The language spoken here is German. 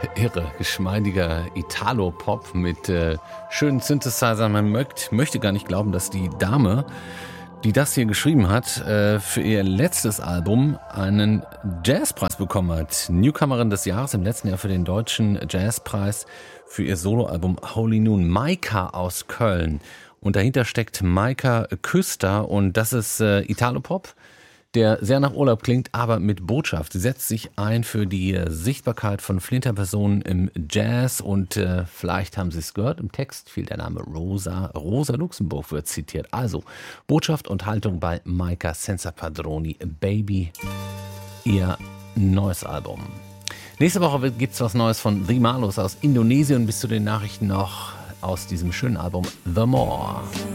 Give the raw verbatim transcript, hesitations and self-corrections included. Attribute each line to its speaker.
Speaker 1: irre, geschmeidiger Italo-Pop mit äh, schönen Synthesizern. Man mögt, möchte gar nicht glauben, dass die Dame, die das hier geschrieben hat, äh, für ihr letztes Album einen Jazzpreis bekommen hat. Newcomerin des Jahres im letzten Jahr für den Deutschen Jazzpreis für ihr Soloalbum Holy Noon. Maika aus Köln. Und dahinter steckt Maika Küster und das ist äh, Italo-Pop, der sehr nach Urlaub klingt, aber mit Botschaft. Sie setzt sich ein für die äh, Sichtbarkeit von Flinterpersonen im Jazz und äh, vielleicht haben Sie es gehört, im Text fiel der Name Rosa. Rosa Luxemburg wird zitiert. Also Botschaft und Haltung bei Maika Senza Padroni, Baby, ihr neues Album. Nächste Woche gibt es was Neues von The Malus aus Indonesien. Bis zu den Nachrichten noch aus diesem schönen Album The More.